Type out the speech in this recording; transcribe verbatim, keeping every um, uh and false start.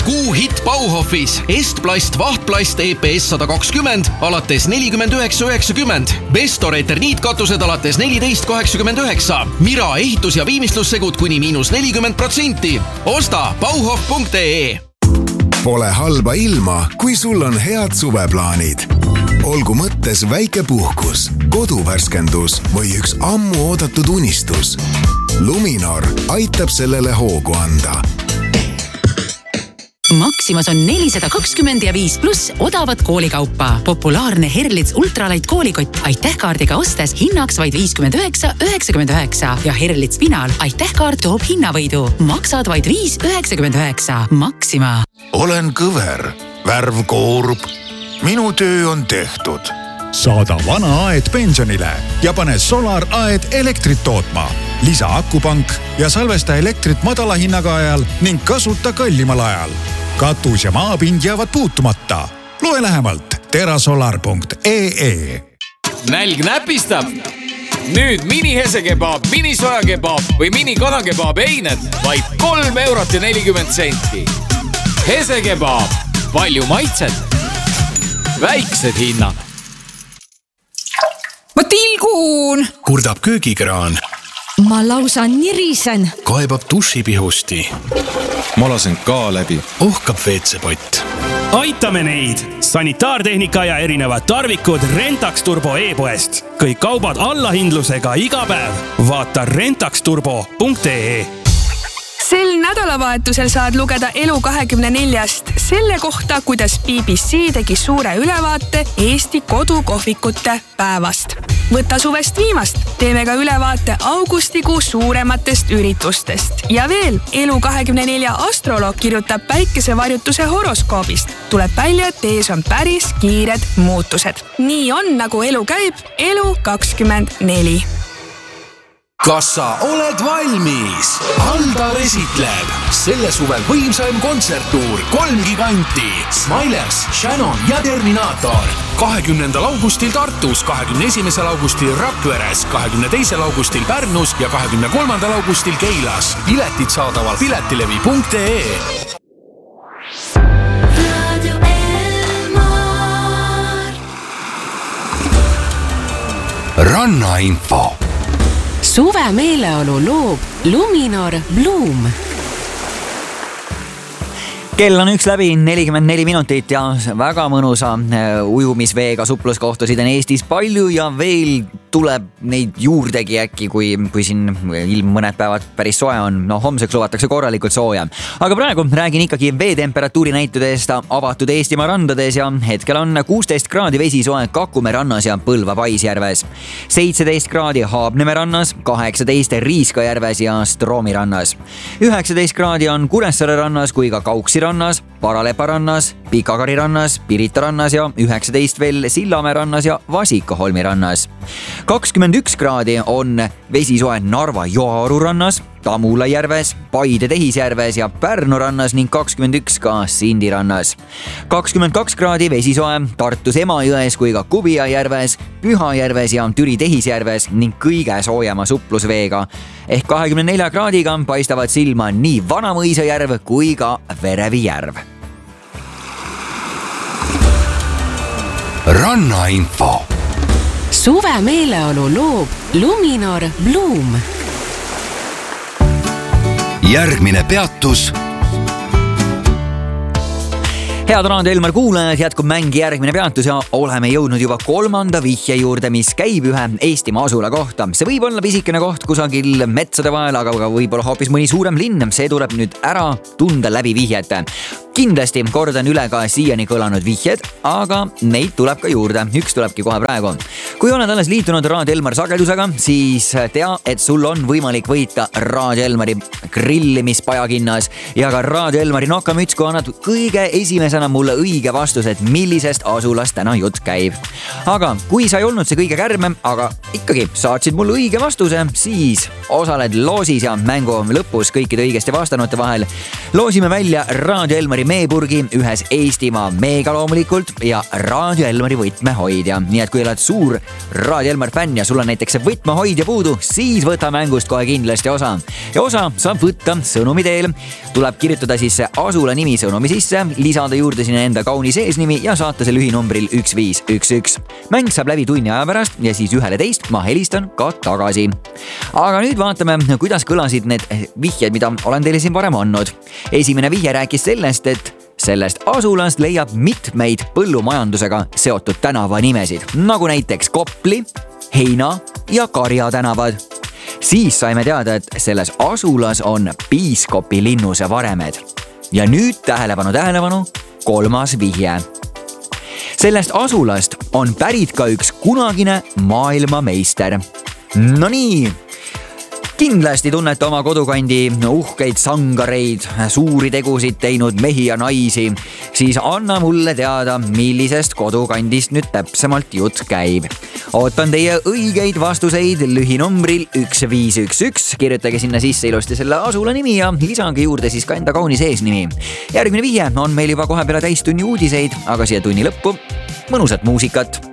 kuu hitt Bauhofis. Estplast vahtplast E P S sada kakskümmend alates nelikümmend üheksa üheksakümmend. Bestor eterniitkatused alates neliteist kaheksakümmend üheksa. Mira ehitus- ja viimistlussegud kuni miinus nelikümmend protsenti. Osta bauhof punkt ee. Pole halba ilma, kui sul on head suveplaanid. Olgu mõttes väike puhkus, koduvärskendus või üks ammu oodatud unistus. Luminor aitab sellele hoogu anda. Maximas on nelisada kakskümmend ja viis pluss odavat koolikaupa. Populaarne Herlitz ultralight koolikott aitähkaardiga ostes hinnaks vaid viiskümmend üheksa üheksakümmend üheksa ja Herlitz Pinal aitähkaart toob hinnavõidu. Maksad vaid viis üheksakümmend üheksa. Maxima. Olen kõver, värv koorub. Minu töö on tehtud. Saada vana aed pensionile ja pane Solar aed elektrit tootma. Lisa akupank ja salvesta elektrit madala hinnaga ajal ning kasuta kallimal ajal. Katus ja maapind jäävad puutumata. Loe lähemalt terasolar punkt ee. Nälg näpistab. Nüüd mini hesekebab, mini sojakebab või mini kanakebab eined vaid kolm eurot ja nelikümmend senti. Hesekebab. Palju maitset. Väiksed hinnad. Ma tilgun! Kurdab köögikraan. Ma lausa nirisen. Kaebab dušipihusti. Ma lasen ka läbi. Ohkab veetsepott. Aitame neid! Sanitaartehnika ja erinevad tarvikud Rentax Turbo e-poest. Kõik kaubad allahindlusega iga päev. Vaata rentax turbo punkt ee. Sel nädalavahetusel saad lugeda Elu kahekümne neljast selle kohta, kuidas B B C tegi suure ülevaate Eesti kodukohvikute päevast. Võta suvest viimast. Teeme ka ülevaate augustikuu suurematest üritustest. Ja veel, Elu kahekümne nelja astroloog kirjutab päikesevarjutuse horoskoobist. Tuleb välja, et ees on päris kiired muutused. Nii on, nagu elu käib. Elu kakskümmend neli. Kas sa oled valmis? Aldar esitleb selle suvel võimsaim kontserttuur kolm giganti. Smilers, Shannon ja Terminator. kahekümnendal augustil Tartus, kahekümne esimesel augustil Rakveres, kahekümne teisel augustil Pärnus ja kahekümne kolmandal augustil Keilas. Piletid saadaval piletilevi punkt ee. Rannainfo. Suve meeleolu loob Luminor Bloom. Kell on üks läbi nelikümmend neli minutit ja väga mõnusa ujumisveega supluskohtusid on Eestis palju ja veel tuleb neid juurdegi äkki, kui, kui siin ilm mõned päevad päris soe on. No homseks lubatakse korralikult sooja. Aga praegu räägin ikkagi veetemperatuuri näitudest avatud Eestimaa randades ja hetkel on kuusteist kraadi vesisoe Kakumäe rannas ja Põlva Paisjärves. seitseteist kraadi Haabneme rannas, kaheksateist Riiskajärves ja Stroomi rannas. üheksateist kraadi on Kuressaare rannas kui ka Kauksi rannas, Paralepa rannas, Pikakari rannas, Pirita rannas ja üheksateist veel Sillamäe rannas ja Vasikaholmi rannas. kakskümmend üks kraadi on vesisoe Narva Joaru rannas, Tamula järves, Paide Tehisjärves ja Pärnu rannas ning kakskümmend üks ka Sindi rannas. kakskümmend kaks kraadi vesisoe Tartus Emajões kui ka Kubia järves, Pühajärves ja Türi Tehisjärves ning kõige soojema suplusveega. Ehk kahekümne nelja kraadiga paistavad silma nii Vanamõisa järv kui ka Verevi järv. Rannainfo. Suve meeleolu loob Luminor Bloom. Järgmine peatus. Head Raadio Elmar kuulajad, jätkub mängi järgmine peatus ja oleme jõudnud juba kolmanda vihje juurde, mis käib ühe Eestimaa asula kohta. See võib olla pisikene koht kusagil metsade vahel, aga võib-olla hoopis mõni suurem linn. See tuleb nüüd ära tunda läbi vihjete. Kindlasti kordan üle ka siiani kõlanud vihjed, aga neid tuleb ka juurde. Üks tulebki kohe praegu. Kui oled alles liitunud Raadio Elmar sagedusega, siis tea, et sul on võimalik võita Raadio Elmari grillimispajakinnas ja ka Raadio Elmari nokamüts, kui annad kõige esimesena mulle õige vastus, et millisest asulast täna jutt käib. Aga kui sa ei olnud see kõige kärmem, aga ikkagi saatsid mulle õige vastuse, siis osaled loosis ja mängu lõpus kõikide õigesti vastanute vahel. Loosime välja Raadio Elmari meepurgi, ühes Eestimaa meega loomulikult ja Raadio Elmari võtmehoidja. Nii et kui oled suur Raadio Elmar fänn ja sul on näiteks see võtmehoidja puudu, siis võta mängust kohe kindlasti osa. Ja osa saab võtta sõnumi teel. Tuleb kirjutada siis see asula nimi sõnumi sisse, lisada juurde sinna enda kaunis eesnimi ja saata see lühinumbril üks viis üks üks. Mäng saab läbi tunni aja pärast ja siis ühele teist ma helistan ka tagasi. Aga nüüd vaatame, kuidas kõlasid need vihjed, mida olen teile siin varem andnud. Esimene vihje rääkis sellest, et sellest asulast leiab mitmeid põllumajandusega seotud tänavanimesid, nagu näiteks Kopli, Heina ja Karja tänavad. Siis saime teada, et selles asulas on piiskopi linnuse varemed. Ja nüüd tähelepanu, tähelepanu, kolmas vihje. Sellest asulast on pärit ka üks kunagine maailmameister. No nii, kindlasti tunnete oma kodukandi uhkeid sangareid, suuri tegusid teinud mehi ja naisi, siis anna mulle teada, millisest kodukandist nüüd täpsemalt jutt käib. Ootan teie õigeid vastuseid lühinumbril üks viis üks üks, kirjutage sinna sisse ilusti selle asula nimi ja lisage juurde siis ka enda kaunis eesnimi. Järgmine vihje on meil juba kohe peale täistunni uudiseid, aga siia tunni lõppu mõnusat muusikat.